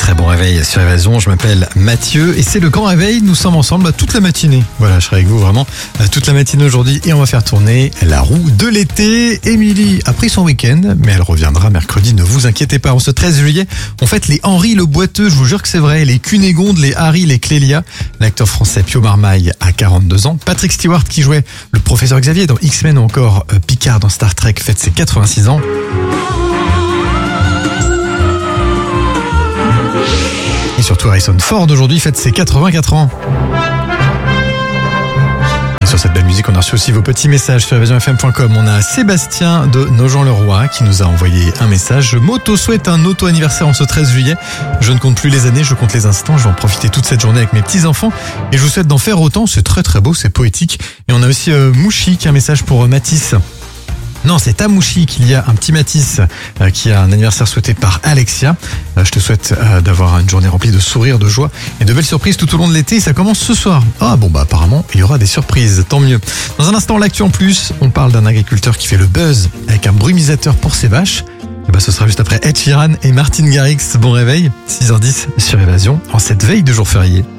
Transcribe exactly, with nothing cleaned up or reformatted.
Très bon réveil sur Évasion, je m'appelle Mathieu et c'est le grand réveil, nous sommes ensemble bah, toute la matinée. Voilà, je serai avec vous vraiment euh, toute la matinée aujourd'hui et on va faire tourner la roue de l'été. Émilie a pris son week-end, mais elle reviendra mercredi, ne vous inquiétez pas. En ce treize juillet, on fête les Henri le Boiteux, je vous jure que c'est vrai, les Cunégonde, les Harry, les Clélia. L'acteur français Pio Marmaille a quarante-deux ans. Patrick Stewart qui jouait le professeur Xavier dans X-Men ou encore euh, Picard dans Star Trek fête ses quatre-vingt-six ans. Et surtout Harrison Ford aujourd'hui fête ses quatre-vingt-quatre ans. Et sur cette belle musique, on a reçu aussi vos petits messages sur évasion f m point com. On a Sébastien de Nogent-le-Roi qui nous a envoyé un message. Je m'auto-souhaite un auto-anniversaire en ce treize juillet. Je ne compte plus les années, je compte les instants. Je vais en profiter toute cette journée avec mes petits-enfants. Et je vous souhaite d'en faire autant. C'est très très beau, c'est poétique. Et on a aussi euh, Mouchi qui a un message pour euh, Mathis. Non, c'est Tamouchi qu'il y a un petit Mathis euh, qui a un anniversaire souhaité par Alexia. Euh, je te souhaite euh, d'avoir une journée remplie de sourires, de joie et de belles surprises tout au long de l'été. Et ça commence ce soir. Ah bon bah apparemment il y aura des surprises, tant mieux. Dans un instant, l'actu en plus, on parle d'un agriculteur qui fait le buzz avec un brumisateur pour ses vaches. Et bah ce sera juste après Ed Sheeran et Martin Garrix. Bon réveil, six heures dix sur Évasion en cette veille de jour férié.